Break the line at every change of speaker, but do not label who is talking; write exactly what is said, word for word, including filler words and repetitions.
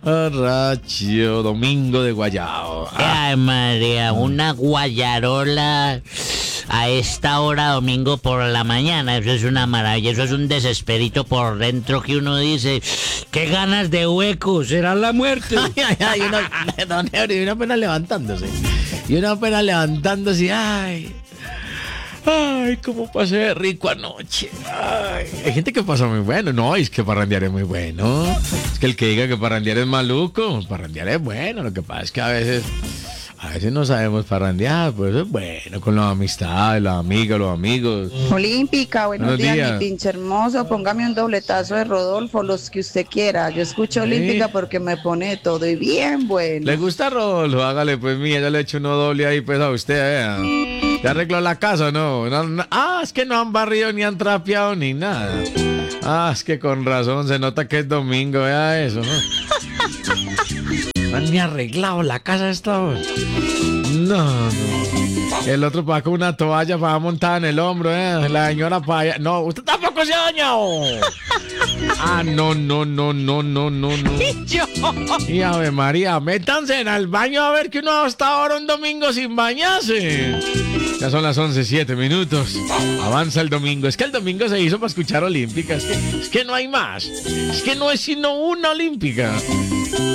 Arracho, domingo de guayao. Ah,
Ay, María, una guayarola a esta hora domingo por la mañana. Eso es una maravilla, eso es un desesperito por dentro que uno dice, qué ganas de hueco, será la muerte.
ay, ay, ay, uno, don Eury, y uno apenas levantándose. Y uno apenas levantándose, ay. Ay, cómo pasé rico anoche. Ay, hay gente que pasa muy bueno. No, es que parrandear es muy bueno. Es que el que diga que parrandear es maluco, parrandear es bueno. Lo que pasa es que a veces, a veces no sabemos parrandear, pero eso es bueno con las amistades, las amigas, los amigos.
Olímpica, buenos,
Buenos
días,
días.
mi pinche hermoso. Póngame un dobletazo de Rodolfo, los que usted quiera. Yo escucho Olímpica porque me pone todo y bien bueno.
¿Le gusta Rodolfo? Hágale, pues mía, ya le he hecho uno doble ahí, pues a usted, vea. ¿Ya arregló la casa o no? No, no? Ah, es que no han barrido ni han trapeado ni nada. Ah, es que con razón se nota que es domingo, vea eso, ¿no? No han ni arreglado la casa a esta hora. No, no. El otro para con una toalla para montar en el hombro, ¿eh? La señora para allá. No, usted tampoco se ha dañado. Ah, no, no, no, no, no, no, no. Y Ave María, métanse en el baño a ver que uno hasta ahora un domingo sin bañarse. Ya son las once, siete minutos. Avanza el domingo. Es que el domingo se hizo para escuchar Olímpica. Es que, es que no hay más. Es que no es sino una Olímpica.